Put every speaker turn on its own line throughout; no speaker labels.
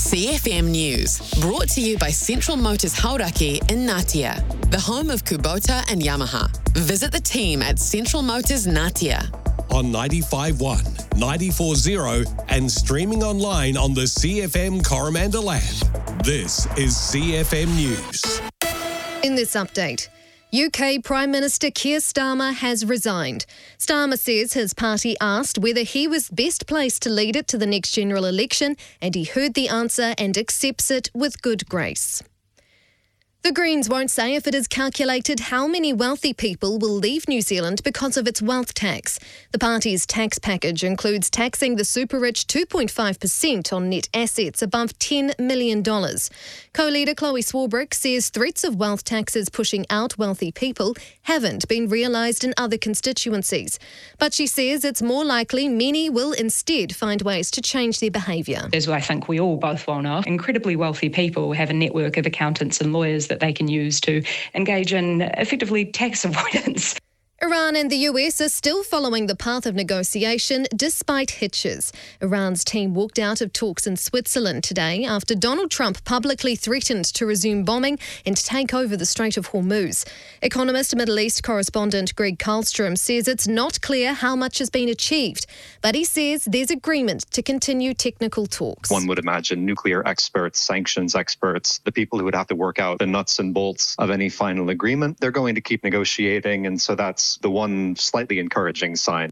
CFM News, brought to you by Central Motors Hauraki in Ngatea, the home of Kubota and Yamaha. Visit the team at Central Motors Ngatea.
On 95.1, 94.0 and streaming online on the CFM Coromandel app. This is CFM News.
In this update, UK Prime Minister Keir Starmer has resigned. Starmer says his party asked whether he was best placed to lead it to the next general election, and he heard the answer and accepts it with good grace. The Greens won't say if it has calculated how many wealthy people will leave New Zealand because of its wealth tax. The party's tax package includes taxing the super-rich 2.5% on net assets above $10 million. Co-leader Chloe Swarbrick says threats of wealth taxes pushing out wealthy people haven't been realised in other constituencies. But she says it's more likely many will instead find ways to change their behaviour.
As I think we all both well know, incredibly wealthy people have a network of accountants and lawyers that they can use to engage in effectively tax avoidance.
Iran and the US are still following the path of negotiation despite hitches. Iran's team walked out of talks in Switzerland today after Donald Trump publicly threatened to resume bombing and take over the Strait of Hormuz. Economist Middle East correspondent Greg Karlstrom says it's not clear how much has been achieved, but he says there's agreement to continue technical talks.
One would imagine nuclear experts, sanctions experts, the people who would have to work out the nuts and bolts of any final agreement, they're going to keep negotiating, and so that's the one slightly encouraging sign.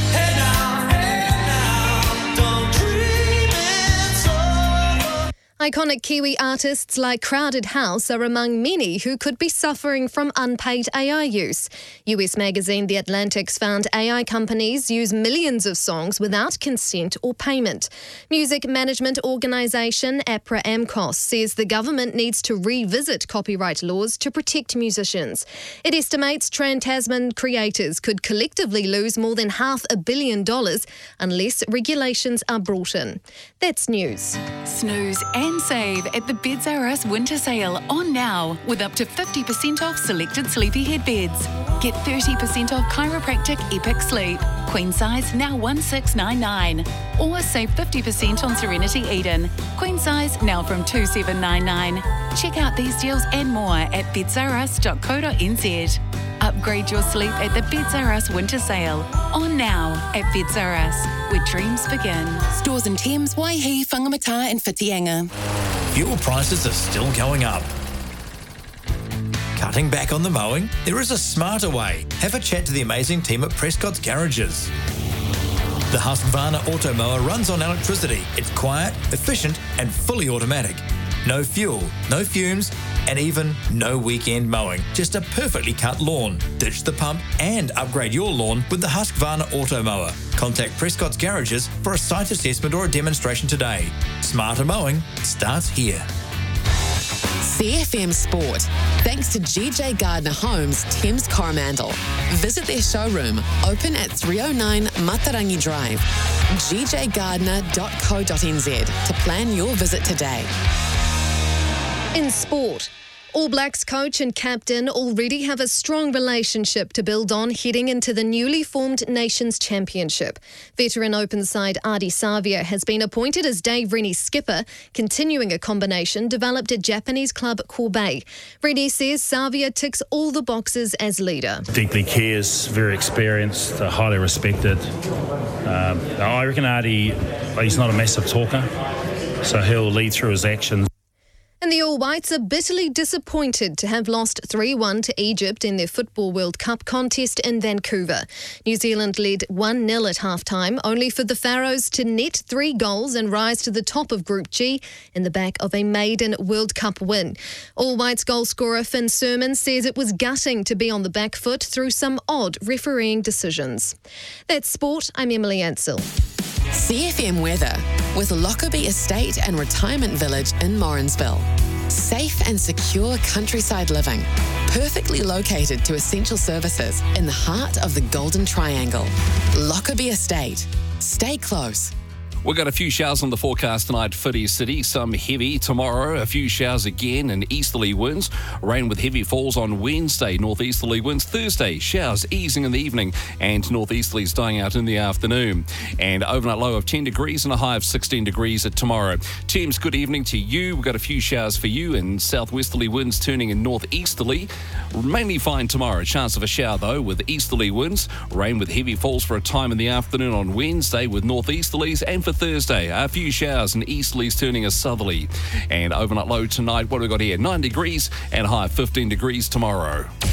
Iconic Kiwi artists like Crowded House are among many who could be suffering from unpaid AI use. US magazine The Atlantic's found AI companies use millions of songs without consent or payment. Music management organisation APRA AMCOS says the government needs to revisit copyright laws to protect musicians. It estimates Trans-Tasman creators could collectively lose more than $500 million unless regulations are brought in. That's news.
Snooze and save at the Beds R Us winter sale on now with up to 50% off selected sleepyhead beds. Get 30% off chiropractic Epic Sleep. Queen size now $1,699. Or save 50% on Serenity Eden. Queen size now from $2,799. Check out these deals and more at bedsrus.co.nz. Upgrade your sleep at the Beds R Us winter sale on now at Beds R Us, where dreams begin.
Stores in Thames, Waihi, Whangamata and Whitianga.
Fuel prices are still going up. Cutting back on the mowing? There is a smarter way. Have a chat to the amazing team at Prescott's Garages. The Husqvarna Auto Mower runs on electricity. It's quiet, efficient and fully automatic. No fuel, no fumes, and even no weekend mowing. Just a perfectly cut lawn. Ditch the pump and upgrade your lawn with the Husqvarna Auto Mower. Contact Prescott's Garages for a site assessment or a demonstration today. Smarter mowing starts here.
CFM Sport, thanks to GJ Gardner Homes, Thames Coromandel. Visit their showroom, open at 309 Matarangi Drive. gjgardner.co.nz to plan your visit today.
In sport, All Blacks coach and captain already have a strong relationship to build on heading into the newly formed Nations Championship. Veteran open side Ardie Savia has been appointed as Dave Rennie's skipper, continuing a combination developed at Japanese club Kobe. Rennie says Savia ticks all the boxes as leader.
Deeply cares, very experienced, highly respected. I reckon Ardie, he's not a massive talker, so he'll lead through his actions.
And the All Whites are bitterly disappointed to have lost 3-1 to Egypt in their Football World Cup contest in Vancouver. New Zealand led 1-0 at half-time, only for the Pharaohs to net 3 goals and rise to the top of Group G in the back of a maiden World Cup win. All Whites goal scorer Finn Sermon says it was gutting to be on the back foot through some odd refereeing decisions. That's sport. I'm Emily Ansell.
CFM weather with Lockerbie Estate and Retirement Village in Morrinsville. Safe and secure countryside living, perfectly located to essential services in the heart of the Golden Triangle. Lockerbie Estate. Stay close.
We've got a few showers on the forecast tonight for the city, some heavy. Tomorrow, a few showers again and easterly winds. Rain with heavy falls on Wednesday, northeasterly winds. Thursday, showers easing in the evening and northeasterlies dying out in the afternoon. And overnight low of 10 degrees and a high of 16 degrees tomorrow. Teams, good evening to you. We've got a few showers for you and southwesterly winds turning in northeasterly. Mainly fine tomorrow. Chance of a shower though with easterly winds. Rain with heavy falls for a time in the afternoon on Wednesday with northeasterlies, and for Thursday, a few showers and easterlies turning a southerly. And overnight low tonight, what have we got here? 9 degrees and high of 15 degrees tomorrow.